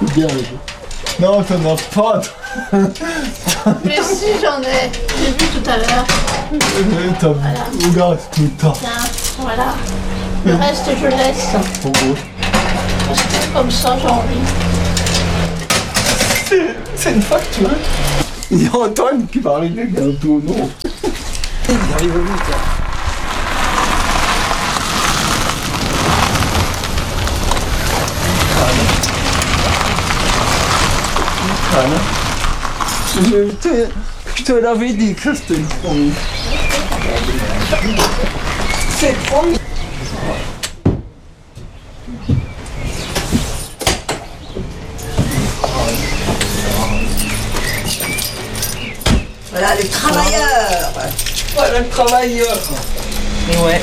regarde. Non, t'en as pas. Mais si, j'en ai. J'ai vu tout à l'heure. Voilà. Regarde tout le temps. Tiens, voilà. Le reste, je laisse. Parce que comme ça, j'ai envie. C'est une facture. Il y a Antoine qui va arriver bientôt, non? Il arrive vite. Je te l'avais dit que c'était une promis. C'est promis. Voilà, les travailleurs. Voilà le travailleur. Ouais.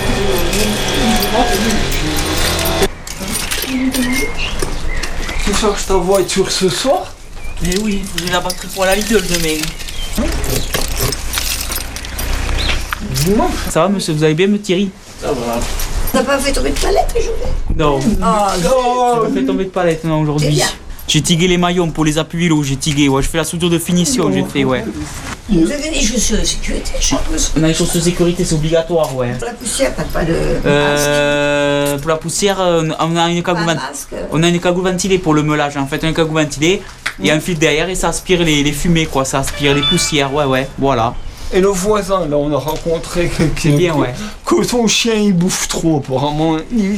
Tu cherches ta voiture ce soir? Mais oui, j'ai la batterie pour la Lidl demain. Ça va monsieur, vous allez bien me Thierry? Ça va. T'as pas fait tomber de palette aujourd'hui? Non. Ah, J'ai pas fait tomber de palette non c'est aujourd'hui. bien. J'ai tigué les maillons pour les appuyer l'eau, j'ai tigué, ouais, je fais la soudure de finition, j'ai fait, ouais. Vous avez des chaussures de sécurité, je suppose. On a les chaussures de sécurité, c'est obligatoire, ouais. Pour la poussière, pas de Pour la poussière, on a une cagoule masque. on a une cagoule ventilée pour le meulage, en fait, une cagoule ventilée, il y a un fil derrière et ça aspire les fumées, quoi, ça aspire les poussières, ouais, voilà. Et le voisin, là, on a rencontré quelqu'un. C'est bien, ouais. Que son chien, il bouffe trop, apparemment.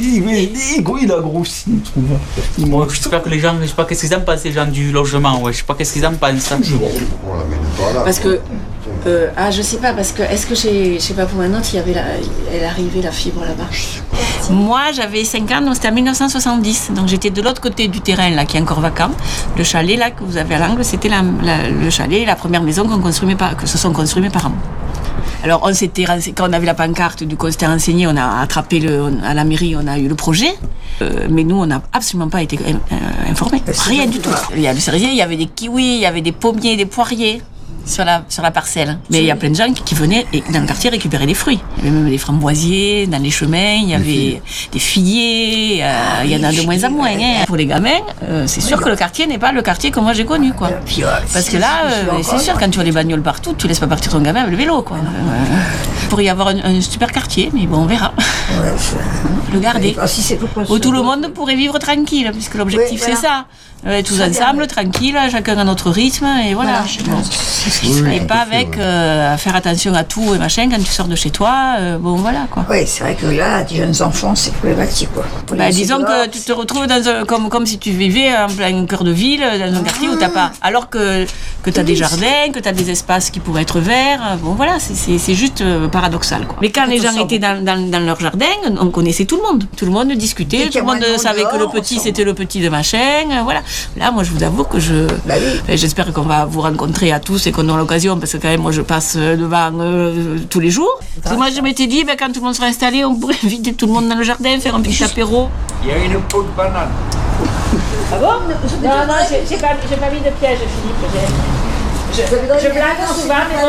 Il a grossi, je trouve. Il Bon, mange j'espère que les gens, je sais pas qu'est-ce qu'ils en pensent, les gens du logement, ouais, je sais pas qu'est-ce qu'ils en pensent. Parce que, je sais pas, parce que est-ce que je sais pas, pour ma note, elle arrivait la fibre là-bas. Moi, j'avais 5 ans, donc c'était en 1970, donc j'étais de l'autre côté du terrain, là, qui est encore vacant. Le chalet, là, que vous avez à l'angle, c'était le chalet, la première maison que se sont construits mes parents. Alors, on s'était quand on avait la pancarte, du coup, on s'était renseigné, on a attrapé à la mairie, on a eu le projet, mais nous, on n'a absolument pas été informés. Rien du tout. Il y a du cerisier, il y avait des kiwis, il y avait des pommiers, des poiriers sur la parcelle. Mais il y a plein de gens qui venaient dans le quartier récupérer des fruits. Il y avait même des framboisiers dans les chemins, il y avait des figuiers, il y en a de moins en moins. Hein. Pour les gamins, c'est sûr que le quartier n'est pas le quartier que moi j'ai connu, quoi. Parce que là, c'est sûr, quand tu vois les bagnoles partout, tu laisses pas partir ton gamin avec le vélo, quoi. Il pourrait y avoir un super quartier, mais bon, on verra. Le garder. Où tout le monde pourrait vivre tranquille, puisque l'objectif c'est ça. Tous ensemble, tranquille, chacun à notre rythme, et voilà. Et pas avec faire attention à tout et machin quand tu sors de chez toi, bon voilà quoi. Oui, c'est vrai que là, des jeunes enfants, c'est problématique quoi. Disons que tu te retrouves comme si tu vivais en plein cœur de ville, dans un quartier où t'as pas. Alors que t'as des jardins, que t'as des espaces qui pourraient être verts, bon voilà, c'est juste paradoxal quoi. Mais quand les gens étaient dans leur jardin, on connaissait tout le monde. Tout le monde discutait, tout le monde savait que le petit c'était le petit de machin, voilà. Là, moi, je vous avoue que j'espère qu'on va vous rencontrer à tous et qu'on aura l'occasion, parce que quand même, moi, je passe devant tous les jours. Parce que moi, je m'étais dit, quand tout le monde sera installé, on pourrait inviter tout le monde dans le jardin, faire un petit apéro. Il y a une peau de banane. Ah bon? Non, j'ai pas mis de piège, Philippe. Je blague souvent, mais bon.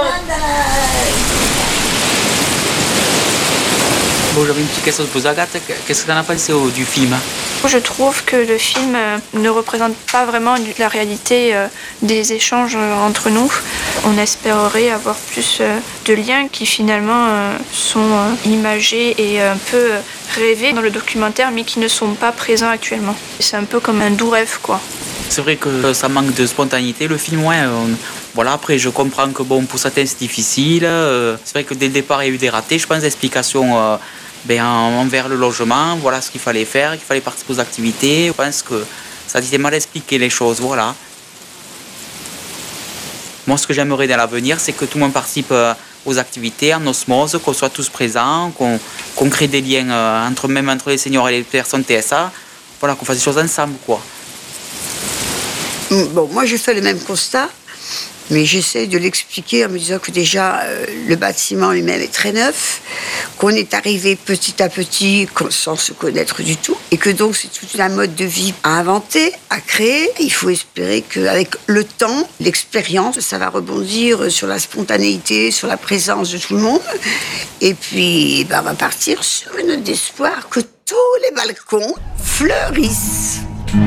Bon, j'avais une petite question à te poser, Agathe. Qu'est-ce que t'en as pensé du film? Je trouve que le film ne représente pas vraiment la réalité des échanges entre nous. On espérerait avoir plus de liens qui finalement sont imagés et un peu rêvés dans le documentaire, mais qui ne sont pas présents actuellement. C'est un peu comme un doux rêve, quoi. C'est vrai que ça manque de spontanéité, le film, ouais. Voilà, après, je comprends que bon, pour certains, c'est difficile. C'est vrai que dès le départ, il y a eu des ratés. Je pense d'explications envers le logement, voilà ce qu'il fallait faire, qu'il fallait participer aux activités. Je pense que ça a été mal expliqué les choses, voilà. Moi, ce que j'aimerais dans l'avenir, c'est que tout le monde participe aux activités, en osmose, qu'on soit tous présents, qu'on crée des liens même entre les seniors et les personnes TSA, voilà, qu'on fasse des choses ensemble, quoi. Bon, moi, je fais le même constat. Mais j'essaie de l'expliquer en me disant que déjà, le bâtiment lui-même est très neuf, qu'on est arrivé petit à petit sans se connaître du tout, et que donc c'est tout un mode de vie à inventer, à créer. Il faut espérer qu'avec le temps, l'expérience, ça va rebondir sur la spontanéité, sur la présence de tout le monde. Et puis, on va partir sur une note d'espoir que tous les balcons fleurissent.